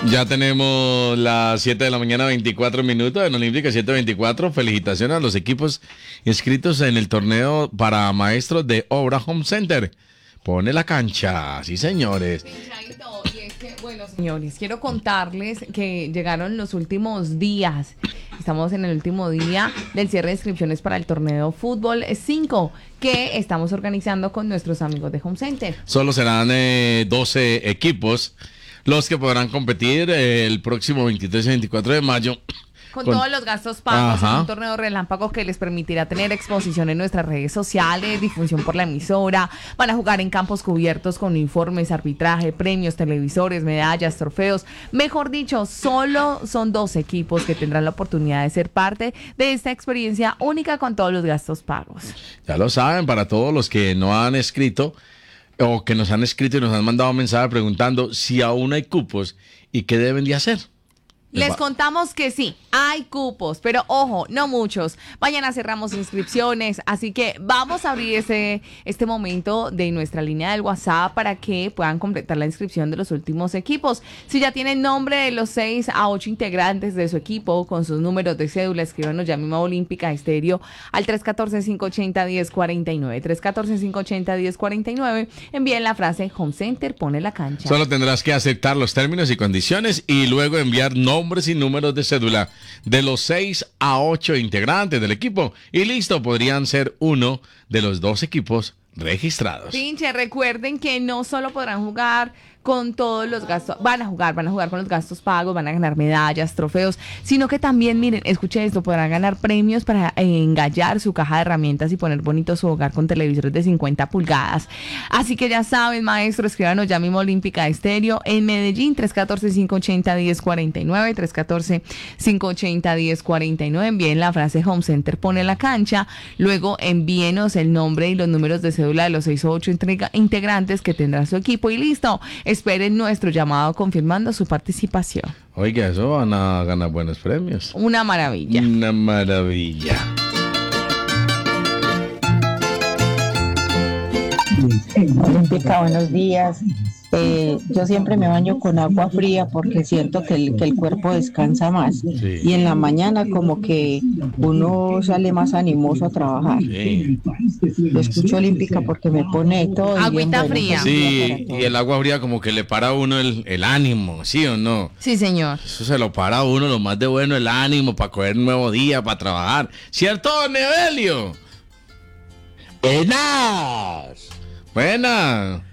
Ya tenemos las 7 de la mañana, 24 minutos en Olímpica 7:24. Felicitaciones a los equipos inscritos en el torneo para maestros de obra Home Center. Pone la cancha, sí señores. Bueno, señores, quiero contarles que llegaron los últimos días. Estamos en el último día del cierre de inscripciones para el torneo Fútbol 5 que estamos organizando con nuestros amigos de Home Center. Solo serán 12 equipos los que podrán competir el próximo 23 y 24 de mayo. Con todos los gastos pagos, en un torneo relámpago que les permitirá tener exposición en nuestras redes sociales, difusión por la emisora. Van a jugar en campos cubiertos con uniformes, arbitraje, premios, televisores, medallas, trofeos. Mejor dicho, solo son 2 equipos que tendrán la oportunidad de ser parte de esta experiencia única con todos los gastos pagos. Ya lo saben, para todos los que no han escrito o que nos han escrito y nos han mandado mensaje preguntando si aún hay cupos y qué deben de hacer. Les contamos que sí, hay cupos, pero ojo, no muchos. Mañana cerramos inscripciones, así que vamos a abrir este momento de nuestra línea del WhatsApp para que puedan completar la inscripción de los últimos equipos. Si ya tienen nombre de los 6 a 8 integrantes de su equipo con sus números de cédula, escríbanos ya mismo a Olímpica Estéreo al 314-580-1049. 314-580-1049. Envíen la frase Home Center, pone la cancha. Solo tendrás que aceptar los términos y condiciones y luego enviar nombres y números de cédula de los 6 a 8 integrantes del equipo y listo, podrían ser uno de los 2 equipos registrados. Pinche, recuerden que no solo podrán jugar con todos los gastos, van a jugar con los gastos pagos, van a ganar medallas, trofeos, sino que también, miren, escuchen esto, podrán ganar premios para engallar su caja de herramientas y poner bonito su hogar con televisores de 50 pulgadas. Así que ya saben, maestro, escríbanos ya mismo Olímpica Estéreo en Medellín, 314-580-1049, 314-580-1049, envíen la frase Home Center, pone la cancha, luego envíenos el nombre y los números de cédula de los 6 o 8 integrantes que tendrá su equipo y listo. Esperen nuestro llamado confirmando su participación. Oiga, eso van a ganar buenos premios. Una maravilla. Una maravilla. Olímpica, buenos días. Yo siempre me baño con agua fría porque siento que el cuerpo descansa más. Sí. Y en la mañana como que uno sale más animoso a trabajar. Sí. Yo escucho Olímpica porque me pone todo. Agüita fría. Sí, y el agua fría como que le para a uno el ánimo, ¿sí o no? Sí, señor. Eso se lo para a uno lo más de bueno, el ánimo para coger un nuevo día, para trabajar. ¿Cierto, don Evelio? ¡Buenas! Buena.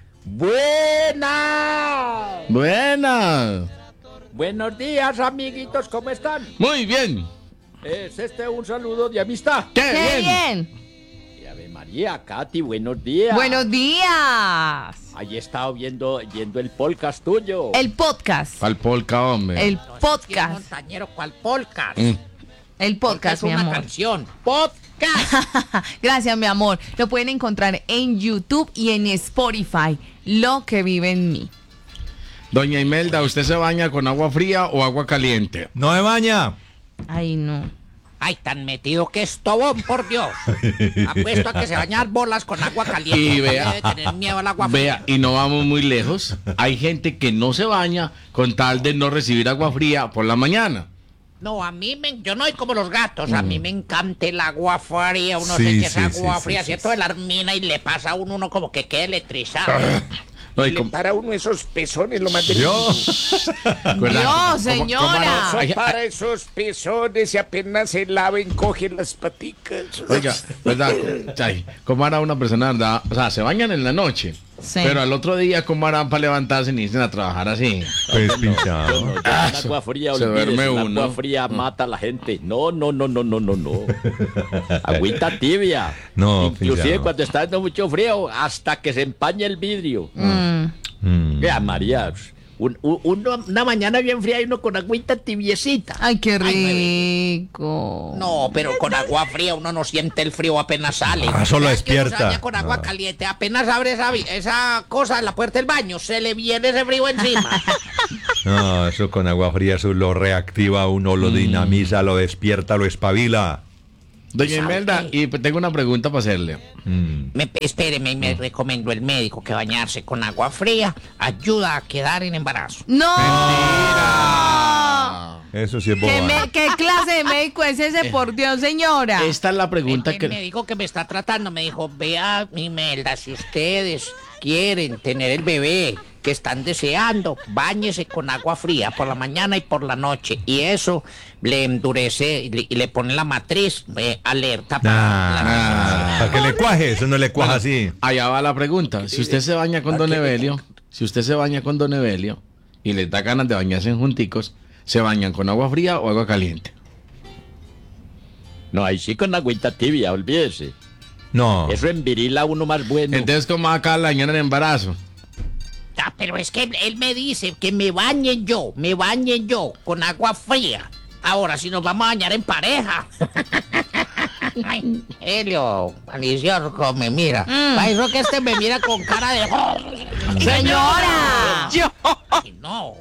¡Buenas! Buena. Buenos días, amiguitos, ¿cómo están? Muy bien. Es un saludo de amistad. ¡Qué bien! Y Ave María, Katy, buenos días. ¡Buenos días! Ahí he estado yendo el podcast tuyo. El podcast. Al polka, hombre. El podcast. Montañero, ¿cuál podcast? El podcast, mi es una amor. canción. ¡Podcast! Gracias, mi amor. Lo pueden encontrar en YouTube y en Spotify. Lo que vive en mí. Doña Imelda, ¿usted se baña con agua fría o agua caliente? No me baña. Ay, no. Ay, tan metido que es tobón, por Dios. Apuesto a que se bañan bolas con agua caliente. Y vea, Debe tener miedo al agua fría. Vea, y no vamos muy lejos. Hay gente que no se baña con tal de no recibir agua fría por la mañana. No, yo no soy como los gatos, a mí me encanta el agua fría, uno Sí, se echa esa sí, agua sí, fría, sí, ¿cierto? De la armina y le pasa a uno como que queda electrizado. No, y Le para uno esos pezones, lo más Dios. Dios, señora. Son para esos pezones y apenas se laven, cogen las paticas. Oiga, ¿verdad? Ay, ¿cómo hará una persona, verdad? O sea, se bañan en la noche, Sí. pero al otro día, ¿cómo harán para levantarse y irse a trabajar así? Pues pinchado. El agua fría, se olvídese, duerme el uno. agua fría mata a la gente. No. Agüita tibia. No, Inclusive pinchado. cuando está dando mucho frío, hasta que se empaña el vidrio. Vea, María, una mañana bien fría y uno con agüita tibiecita. Ay, qué rico. No, pero con agua fría uno no siente el frío apenas sale. Solo ¿Sabes que uno se despierta. baña con agua caliente, apenas abre esa cosa en la puerta del baño, se le viene ese frío encima. No, eso con agua fría, eso lo reactiva a uno, lo dinamiza, lo despierta, lo espabila. Doña Imelda, y tengo una pregunta para hacerle. Espéreme, me recomendó el médico que bañarse con agua fría ayuda a quedar en embarazo. ¡No! Eso sí es ¿Qué, boba. ¿Qué clase de médico es ese, por Dios, señora? Esta es la pregunta Me que... dijo que me está tratando, me dijo, vea, Imelda, si ustedes quieren tener el bebé que están deseando, báñese con agua fría por la mañana y por la noche. Y eso le endurece y le pone la matriz alerta Para que le cuaje, eso no le cuaja así. Allá va la pregunta. Si usted se baña con Don Evelio, y les da ganas de bañarse junticos, ¿se bañan con agua fría o agua caliente? No, ahí sí con agüita tibia, olvídese. No. Eso envirila a uno más bueno. Entonces, ¿cómo acá la dañan el embarazo? Ah, pero es que él me dice que me bañe yo con agua fría. Ahora, si nos vamos a bañar en pareja. Ay, Helio, malicioso, como me mira. Para eso que me mira con cara de... ¡Señora! Ay, no.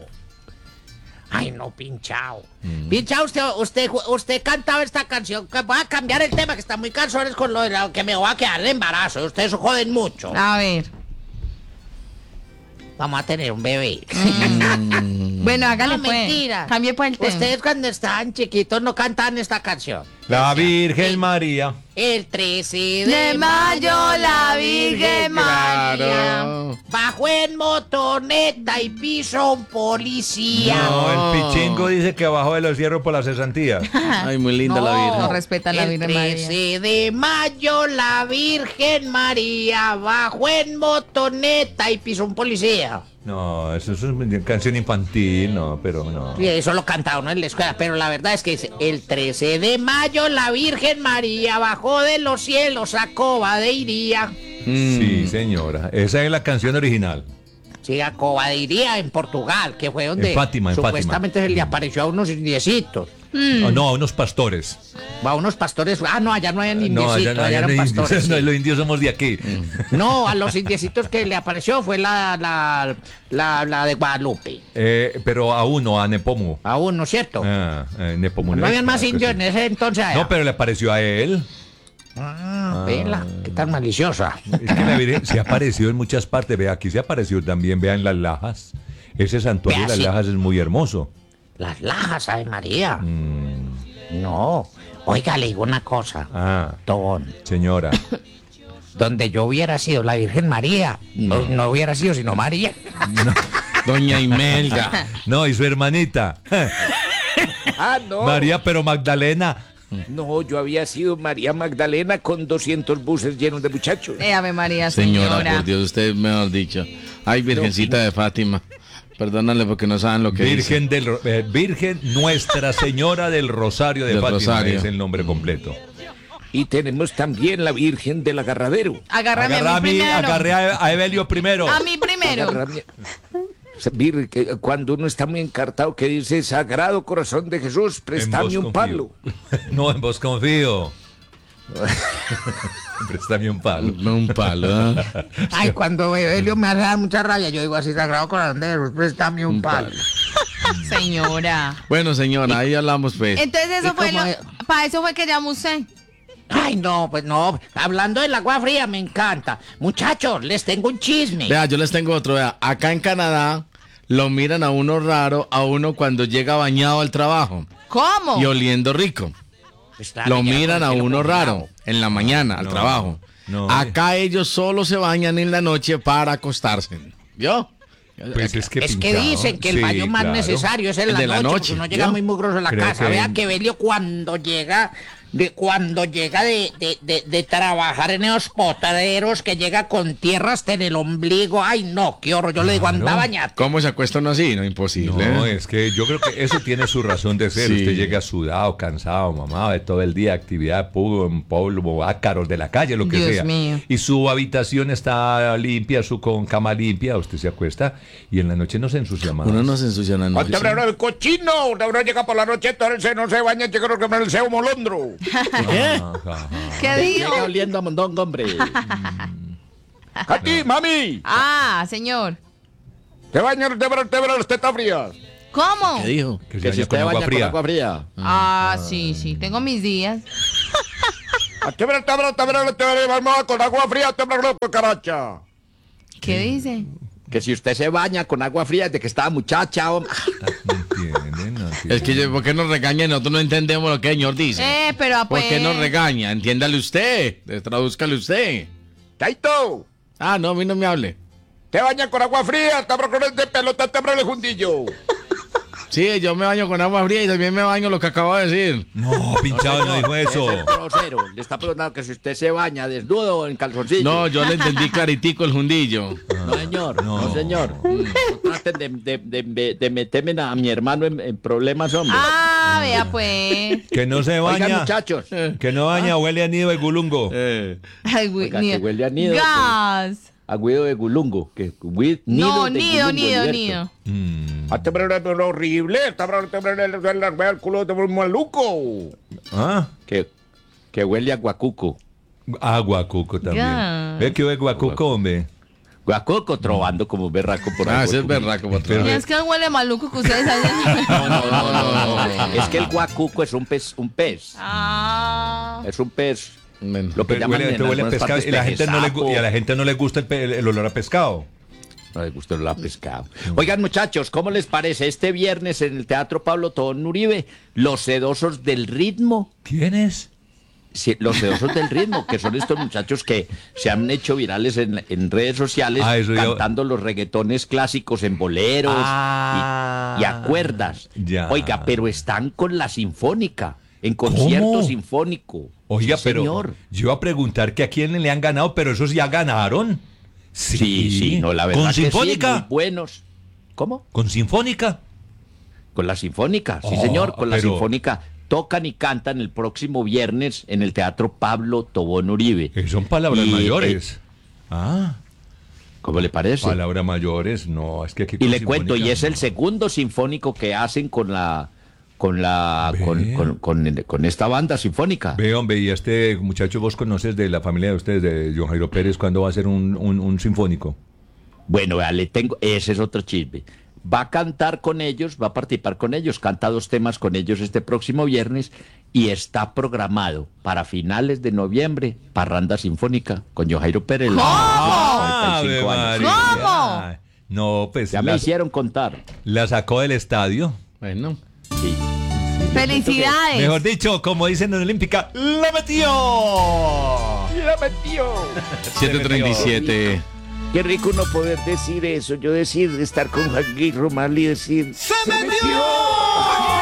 Ay, no, pinchao. Pinchao, usted cantaba esta canción. Que voy a cambiar el tema, que está muy cansones con lo de que me voy a quedar de embarazo. Ustedes joden mucho. A ver. Vamos a tener un bebé. Bueno, hágale No, pues. mentira. Cambie pues el tema. Ustedes cuando estaban chiquitos no cantaban esta canción. La Virgen María. El 13 De de mayo la Virgen María. Claro. bajó en motoneta y piso un policía. No, el pichingo dice que bajó de los cierros por las cesantías. Ay, muy linda la No Virgen. respeta a la Virgen El María. 13 de mayo la Virgen María bajó en motoneta y pisó un policía. No, eso es una canción infantil, no, pero no. Y eso lo cantaba uno en la escuela, pero la verdad es que dice, el 13 de mayo la Virgen María bajó de los cielos a Coba de Iría. Sí, señora. Esa es la canción original. Sí, a Coba de Iría en Portugal, que fue donde En Fátima, en supuestamente se le apareció a unos indiecitos. Oh, no, unos pastores. A unos pastores. Ah, no, allá no hay No, indiecitos, allá eran no hay indios. pastores. No, Sí. los indios somos de aquí. No, a los indiecitos que le apareció fue la de Guadalupe. Pero a uno, a Nepomuceno. A uno, ¿cierto? Nepomuceno. No habían más Claro que indios sí. en ese entonces allá. No, pero le apareció a él. Vela, qué tan maliciosa. Es que la Virgen se ha aparecido en muchas partes. Vea, aquí se ha aparecido también, vea, en Las Lajas. Ese santuario de Vea, Las sí. Lajas es muy hermoso. Las lajas, Ave María. No. Oiga, le digo una cosa. Ah, Don, señora. donde yo hubiera sido la Virgen María, no hubiera sido sino María. Doña Imelda. No, y su hermanita. Ah, no. María, pero Magdalena. No, yo había sido María Magdalena con 200 buses llenos de muchachos. Ave María, Señora, señora. por Dios, usted mejor dicho. Ay, Virgencita de Fátima. Perdónale porque no saben lo que dice. Virgen Nuestra Señora del Rosario de Del Fátima Rosario. es el nombre completo. Y tenemos también la Virgen del Agarradero. Agárrame Agarré a mí primero. agarré a Evelio primero. A mí primero. Agárrame. Cuando uno está muy encartado que dice Sagrado Corazón de Jesús, En préstame vos un confío. palo. No, en vos confío. Préstame un palo. No un palo. ¿Eh? Ay, cuando Evelio me hace dar mucha rabia, yo digo así, Sagrado Corazón de Jesús, préstame un palo. Señora. Bueno, señora, ahí hablamos pues. Entonces eso ¿Y fue cómo lo... es? Para eso fue que llamó usted. Ay, no, pues no. Hablando del agua fría, me encanta. Muchachos, les tengo un chisme. Vea, yo les tengo otro. Vea, acá en Canadá lo miran a uno raro, a uno cuando llega bañado al trabajo ¿Cómo? y oliendo rico. Está Lo bien, miran a con el uno congelado. raro en la mañana al No, trabajo. no. Acá ellos solo se bañan en la noche para acostarse. ¿Yo? Pues es que Es que pinchado. dicen que el Sí, baño más claro. necesario es en El la de la noche, noche, porque uno llega ¿yo? muy mugroso a la Creo casa. que- Vea que Belio cuando llega de trabajar en esos potaderos, que llega con tierra hasta en el ombligo. Ay, no, qué horror. Yo le digo, anda Claro. bañate. ¿Cómo se acuesta uno así? No, imposible. No, ¿eh? es que yo creo que eso tiene su razón de ser. Sí. Usted llega sudado, cansado, mamado de todo el día, actividad, polvo, ácaros de la calle, lo que Dios sea. mío. Y su habitación está limpia, con cama limpia, usted se acuesta y en la noche no se ensucia más. Uno no se ensucia en la noche. Usted habrá el cochino, usted habrá llega por la noche, entonces no se baña, llega a comer el cebo molondro. Ajá, ajá. ¿Qué dijo? Llega oliendo a mondongo, hombre. A ti, mami, Ah, señor. te bañas, te verás las tetas frías. ¿Cómo? ¿Qué dijo? Que Que se si baña usted con baña agua fría. con agua fría. Ah, sí, tengo mis días. Te verás, vamos con agua fría, te verás loco, caracha. ¿Qué dice? Que si usted se baña con agua fría de que estaba muchacha, hombre. No entiende, no. Es que, ¿por qué nos regaña? Nosotros no entendemos lo que el señor dice. Pero ¿Por pues... qué nos regaña? Entiéndale usted, tradúzcale usted. Taito, Ah, no, a mí no me hable. te bañan con agua fría, te abro con el de pelota, te abro el fundillo. Sí, yo me baño con agua fría y también me baño lo que acabo de decir. No, pinchado, no dijo eso. Es el grosero. Le está preguntando que si usted se baña desnudo o en calzoncillo. No, yo le entendí claritico el fundillo. No, señor. No, señor. No traten de meterme a mi hermano en problemas, hombre. Ah, vea pues. Que no se Oigan, baña. muchachos. Que no baña, huele a nido de gulungo. Ay, Oiga, que huele a nido. Gas. Agüido de gulungo. Nido No, de nido, gulungo, nido, Heriberto. nido. Este es horrible. El culo de un maluco. Ah, Que huele a guacuco. guacuco también. Ya. Ve que ve guacuco, hombre. Guacuco trovando como un berraco por ahí. Ah, ese es berraco. Pero- Y es que huele maluco que ustedes hacen. No. Es que el guacuco es un pez. Ah. Es un pez. Bueno. Lo que llaman Huele, en huele a algunas pescado partes y, a la gente no le gusta el olor a pescado. No les gusta el pescado. Oigan, muchachos, ¿cómo les parece? Este viernes en el Teatro Pablo Tobón Uribe, Los Sedosos del Ritmo. ¿Quiénes? Sí, los sedosos del ritmo, que son estos muchachos que se han hecho virales en redes sociales Eso yo- cantando los reggaetones clásicos en boleros y a cuerdas. Ya. Oiga, pero están con la Sinfónica, en concierto ¿Cómo? sinfónico. Oiga, Sí, pero señor. yo iba a preguntar que a quién le han ganado, pero esos ya ganaron. Sí, no, la verdad ¿Con que Sinfónica? sí, muy buenos. ¿Cómo? ¿Con Sinfónica? Con la Sinfónica, sí Oh, señor, con la pero- Sinfónica. Tocan y cantan el próximo viernes en el Teatro Pablo Tobón Uribe. Son palabras Y, mayores. ¿Cómo le parece? Palabras mayores, no, es que aquí Y con le cuento, y Sinfónica, es el no. segundo sinfónico que hacen con esta banda sinfónica. Ve, hombre, y este muchacho vos conoces de la familia de ustedes, de John Jairo Pérez, ¿cuándo va a ser un sinfónico? Bueno, vea, ese es otro chisme. Va a cantar con ellos, va a participar con ellos, canta 2 temas con ellos este próximo viernes y está programado para finales de noviembre, Parranda Sinfónica con John Jairo Pérez. ¡Ah, 45 Ave años. María! ¿Cómo? No, pues Ya me hicieron contar. la sacó del estadio. Bueno. Sí. Felicidades. Mejor dicho, como dicen en Olímpica, ¡la metió! ¡La metió! 7:37. Qué rico no poder decir eso. Yo estar con Javier Román y decir... ¡Se metió!